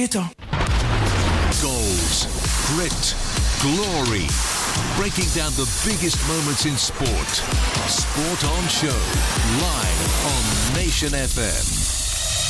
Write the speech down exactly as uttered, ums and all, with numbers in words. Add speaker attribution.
Speaker 1: Goals, grit, glory. Breaking down the biggest moments in sport. Sport on Show. Live on Nation F M.